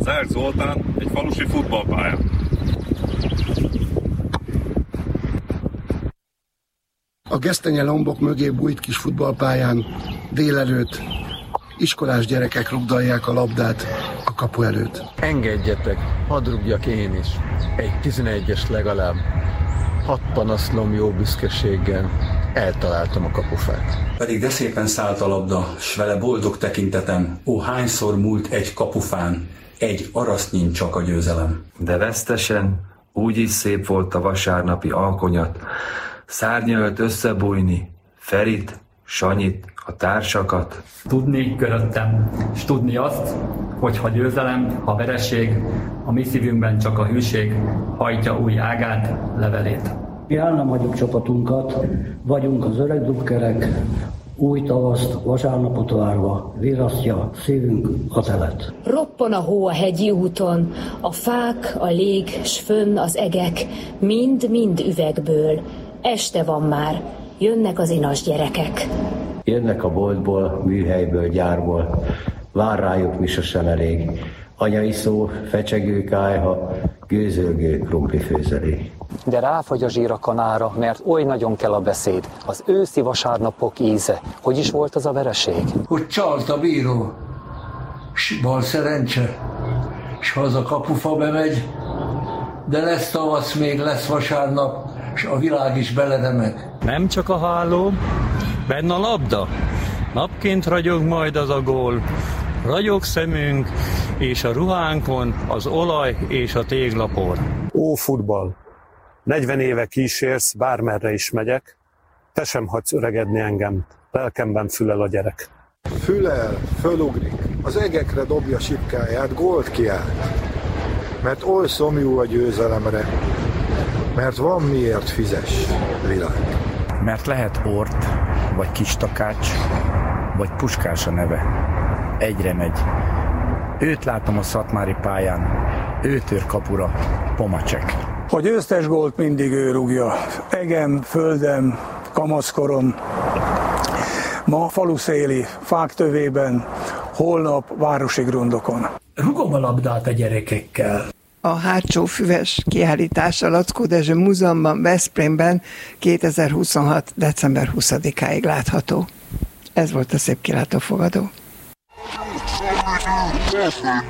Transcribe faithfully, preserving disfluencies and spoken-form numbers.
Zák Zoltán, egy falusi futballpálya. A gesztenye lombok mögé bújt kis futballpályán délelőtt iskolás gyerekek rugdalják a labdát a kapu előtt. Engedjetek, hadd rúgjak én is. Egy tizenegyes legalább. Hat panaszlom jó büszkeséggel. Eltaláltam a kapufát. Pedig de szépen szállt a labda, s vele boldog tekintetem. Ó, hányszor múlt egy kapufán, egy arasztnyin csak a győzelem. De vesztesen, úgyis szép volt a vasárnapi alkonyat. Szárnyalt összebújni Ferit, Sanyit, a társakat. Tudni köröttem, s tudni azt, hogy ha győzelem, ha vereség, a mi szívünkben csak a hűség hajtja új ágát, levelét. Mi el nem hagyjuk csapatunkat, vagyunk az öreg drukkerek, új tavaszt, vasárnapot várva, virrasztja szívünk a telet. Roppan a hó a hegyi úton, a fák, a lég, s fönn az egek, mind-mind üvegből. Este van már, jönnek az inas gyerekek. Jönnek a boltból, műhelyből, gyárból, vár rájuk mi sosem elég. Anyai szó, fecsegő kályha, gőzölgő krumplifőzelék. De ráfagy a zsír a kanára, mert oly nagyon kell a beszéd. Az őszi vasárnapok íze. Hogy is volt az a vereség? Hogy csalt a bíró, s bal szerencse, s ha az a kapufa bemegy, de lesz tavasz, még lesz vasárnap, s a világ is beleremeg. Nem csak a háló, benne a labda. Napként ragyog majd az a gól. Ragyog szemünk, és a ruhánkon az olaj és a téglapor. Ó, futball! negyven éve kísérsz, bármerre is megyek, te sem hagysz öregedni engem, lelkemben fülel a gyerek. Fülel, fölugrik, az egekre dobja sipkáját, gólt kiált. Mert oly szomjú a győzelemre, mert van miért fizes, világ. Mert lehet Ort, vagy Kistakács, vagy Puskás a neve. Egyre megy. Őt látom a szatmári pályán, ő tör kapura, Pomacek. A győztes gólt mindig ő rúgja. Egem, földem, kamaszkorom. Ma faluszéli, fák tövében, holnap városi grundokon. Rugom a labdát a gyerekekkel. A hátsó füves kiállítás a Lackó Dezső Múzeumban, Veszprémben kétezer-huszonhat. december huszadikáig látható. Ez volt a Szép Kilátófogadó.